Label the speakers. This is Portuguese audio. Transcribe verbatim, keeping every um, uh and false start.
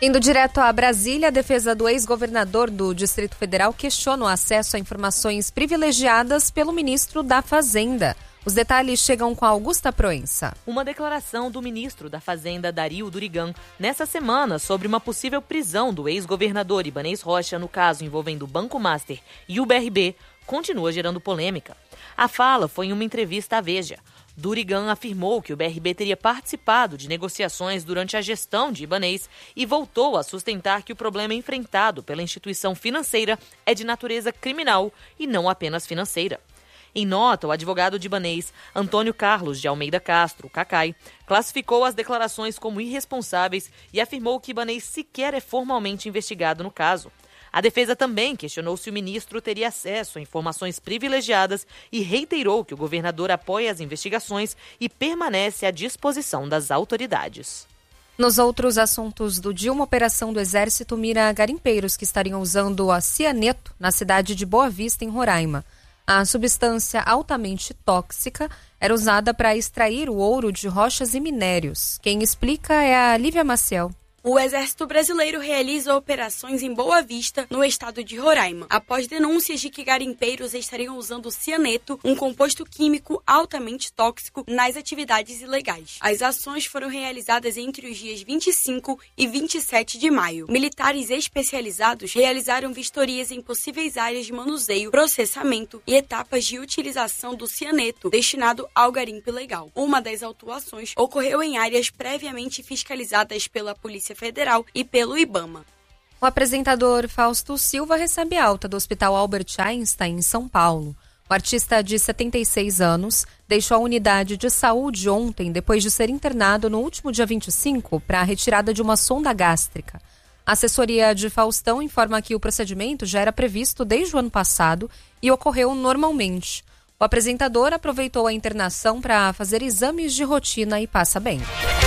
Speaker 1: Indo direto a Brasília, a defesa do ex-governador do Distrito Federal questiona o acesso a informações privilegiadas pelo ministro da Fazenda. Os detalhes chegam com a Augusta Proença.
Speaker 2: Uma declaração do ministro da Fazenda, Dario Durigan, nessa semana sobre uma possível prisão do ex-governador Ibanez Rocha no caso envolvendo o Banco Master e o B R B, continua gerando polêmica. A fala foi em uma entrevista à Veja. Durigan afirmou que o B R B teria participado de negociações durante a gestão de Ibanez e voltou a sustentar que o problema enfrentado pela instituição financeira é de natureza criminal e não apenas financeira. Em nota, o advogado de Ibanez, Antônio Carlos de Almeida Castro, Cacai, classificou as declarações como irresponsáveis e afirmou que Ibanez sequer é formalmente investigado no caso. A defesa também questionou se o ministro teria acesso a informações privilegiadas e reiterou que o governador apoia as investigações e permanece à disposição das autoridades.
Speaker 1: Nos outros assuntos do dia, uma operação do Exército mira garimpeiros que estariam usando a cianeto na cidade de Boa Vista, em Roraima. A substância altamente tóxica era usada para extrair o ouro de rochas e minérios. Quem explica é a Lívia Maciel.
Speaker 3: O Exército Brasileiro realiza operações em Boa Vista, no estado de Roraima, após denúncias de que garimpeiros estariam usando cianeto, um composto químico altamente tóxico, nas atividades ilegais. As ações foram realizadas entre os dias vinte e cinco e vinte e sete de maio. Militares especializados realizaram vistorias em possíveis áreas de manuseio, processamento e etapas de utilização do cianeto destinado ao garimpo ilegal. Uma das autuações ocorreu em áreas previamente fiscalizadas pela Polícia Federal e pelo IBAMA.
Speaker 1: O apresentador Fausto Silva recebe alta do Hospital Albert Einstein, em São Paulo. O artista de setenta e seis anos deixou a unidade de saúde ontem, depois de ser internado no último dia vinte e cinco para a retirada de uma sonda gástrica. A assessoria de Faustão informa que o procedimento já era previsto desde o ano passado e ocorreu normalmente. O apresentador aproveitou a internação para fazer exames de rotina e passa bem.